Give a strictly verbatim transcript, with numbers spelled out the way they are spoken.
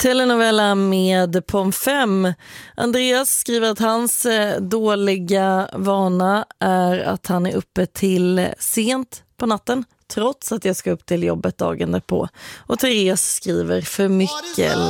Telenovela med Pom fem. Andreas skriver att hans dåliga vana är att han är uppe till sent på natten, trots att jag ska upp till jobbet dagen därpå. Och Therese skriver för mycket